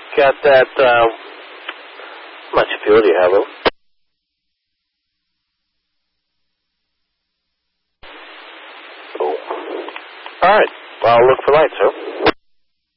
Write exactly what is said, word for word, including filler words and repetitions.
Got that, uh, how much fuel do you have, Lou? Oh. All right. I'll look for lights, sir.